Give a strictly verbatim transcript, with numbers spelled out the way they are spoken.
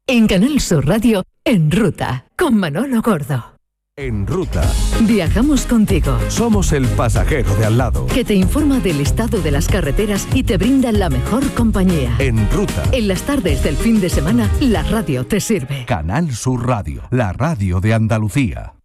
En Canal Sur Radio, En Ruta, con Manolo Gordo. En Ruta. Viajamos contigo. Somos el pasajero de al lado. Que te informa del estado de las carreteras y te brinda la mejor compañía. En Ruta. En las tardes del fin de semana, la radio te sirve. Canal Sur Radio, la radio de Andalucía.